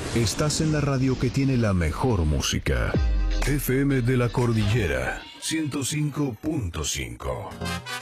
Estás en la radio que tiene la mejor música. FM de la Cordillera 105.5.